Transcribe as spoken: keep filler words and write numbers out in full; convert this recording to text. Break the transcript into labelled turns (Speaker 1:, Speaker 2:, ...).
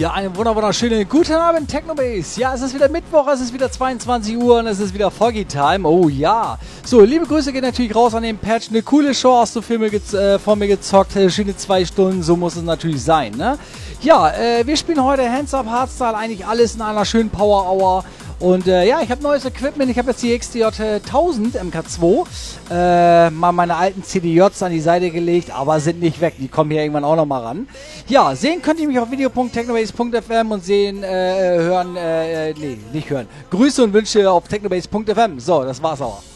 Speaker 1: Ja, einen wunder wunderschönen guten Abend, Technobase. Ja, es ist wieder Mittwoch, es ist wieder zweiundzwanzig Uhr und es ist wieder Foggy Time. Oh ja. So, liebe Grüße gehen natürlich raus an den Patch. Eine coole Show hast du für mir äh, vor mir gezockt. Schöne zwei Stunden, so muss es natürlich sein, ne? Ja, äh, wir spielen heute Hands Up Hardstyle, eigentlich alles in einer schönen Power Hour. Und äh, ja, ich habe neues Equipment. Ich habe jetzt die X D J tausend M K zwei. Äh, mal meine alten C D Js an die Seite gelegt, aber sind nicht weg. Die kommen hier irgendwann auch noch mal ran. Ja, sehen könnt ihr mich auf video punkt technobase punkt f m und sehen, äh, hören, äh, nee, nicht hören. Grüße und Wünsche auf technobase punkt f m. So, das war's auch.